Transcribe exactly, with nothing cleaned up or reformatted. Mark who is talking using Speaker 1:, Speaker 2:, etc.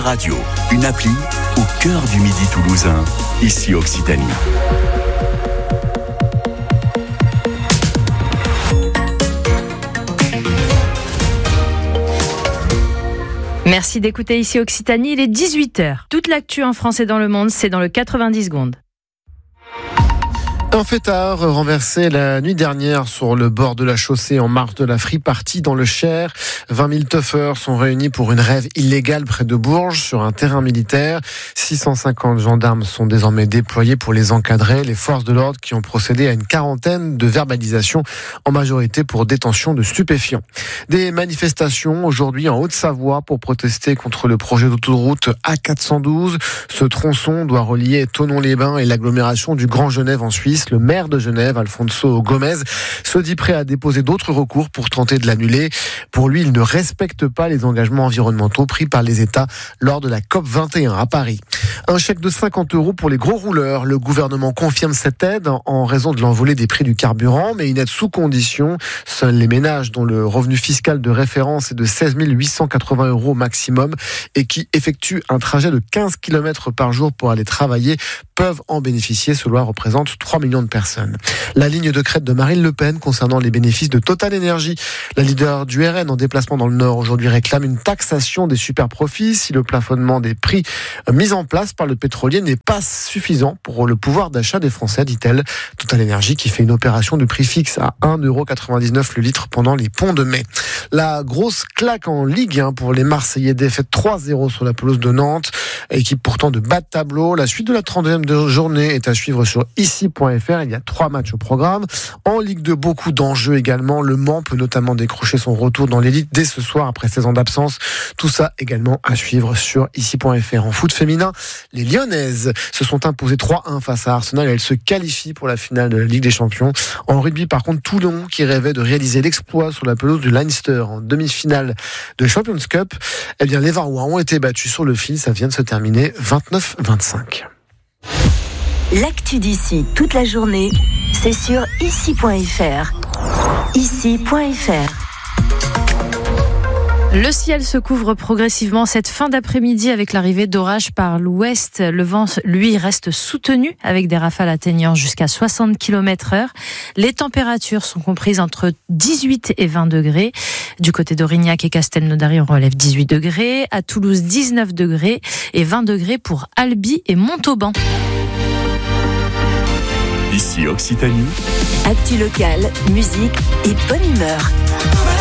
Speaker 1: Radio, une appli au cœur du Midi toulousain, ici Occitanie.
Speaker 2: Merci d'écouter ici Occitanie, il est dix-huit heures. Toute l'actu en France et dans le monde, c'est dans le quatre-vingt-dix secondes.
Speaker 3: Un fêtard renversé la nuit dernière sur le bord de la chaussée en marge de la Free Party dans le Cher. vingt mille teufeurs sont réunis pour une rave illégale près de Bourges sur un terrain militaire. six cent cinquante gendarmes sont désormais déployés pour les encadrer. Les forces de l'ordre qui ont procédé à une quarantaine de verbalisations, en majorité pour détention de stupéfiants. Des manifestations aujourd'hui en Haute-Savoie pour protester contre le projet d'autoroute A quatre cent douze. Ce tronçon doit relier Thonon-les-Bains et l'agglomération du Grand Genève en Suisse. Le maire de Genève, Alfonso Gomez, se dit prêt à déposer d'autres recours pour tenter de l'annuler. Pour lui, il ne respecte pas les engagements environnementaux pris par les États lors de la COP vingt et un à Paris. Un chèque de cinquante euros pour les gros rouleurs. Le gouvernement confirme cette aide en raison de l'envolée des prix du carburant, mais une aide sous condition. Seuls les ménages dont le revenu fiscal de référence est de seize mille huit cent quatre-vingts euros maximum et qui effectuent un trajet de quinze kilomètres par jour pour aller travailler peuvent en bénéficier. Cela représente trois millions de personnes. La ligne de crête de Marine Le Pen concernant les bénéfices de Total Energy. La leader du R N en déplacement dans le Nord aujourd'hui réclame une taxation des super profits si le plafonnement des prix mis en place par le pétrolier n'est pas suffisant pour le pouvoir d'achat des Français, dit-elle. Total Energy qui fait une opération de prix fixe à un euro quatre-vingt-dix-neuf le litre pendant les ponts de mai. La grosse claque en Ligue un pour les Marseillais, défaite trois zéro sur la pelouse de Nantes, équipe pourtant de bas de tableau. La suite de la trentième journée est à suivre sur ici point f r. Il y a trois matchs au programme. En Ligue deux, beaucoup d'enjeux également. Le Mans peut notamment décrocher son retour dans l'élite dès ce soir après seize ans d'absence. Tout ça également à suivre sur ici point f r. En foot féminin, les Lyonnaises se sont imposées trois un face à Arsenal. Elles se qualifient pour la finale de la Ligue des Champions. En rugby, par contre, Toulon qui rêvait de réaliser l'exploit sur la pelouse du Leinster en demi-finale de Champions Cup. Eh bien, les Varois ont été battus sur le fil. Ça vient de se terminer vingt-neuf vingt-cinq.
Speaker 4: L'actu d'ici toute la journée, c'est sur ici point f r. ici point f r.
Speaker 2: Le ciel se couvre progressivement cette fin d'après-midi avec l'arrivée d'orages par l'ouest. Le vent, lui, reste soutenu avec des rafales atteignant jusqu'à soixante kilomètres heure. Les températures sont comprises entre dix-huit et vingt degrés. Du côté d'Aurignac et Castelnaudary, on relève dix-huit degrés. À Toulouse, dix-neuf degrés et vingt degrés pour Albi et Montauban.
Speaker 1: Ici Occitanie.
Speaker 4: Actu locale, musique et bonne humeur.